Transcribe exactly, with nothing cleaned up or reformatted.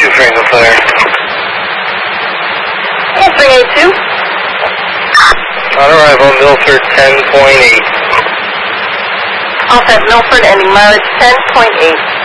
two Franklin Flare. Answering eight two. On arrival, Milford ten point eight. Offset Milford, ending mileage ten point eight.